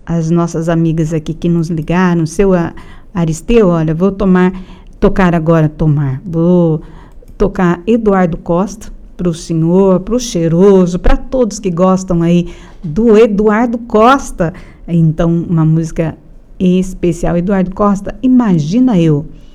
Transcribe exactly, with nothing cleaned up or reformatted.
as nossas amigas aqui que nos ligaram. Seu Aristeu, olha, vou tomar, tocar agora, tomar, vou tocar Eduardo Costa, para o senhor, para o cheiroso, para todos que gostam aí do Eduardo Costa. Então, uma música especial. Eduardo Costa, Imagina Eu.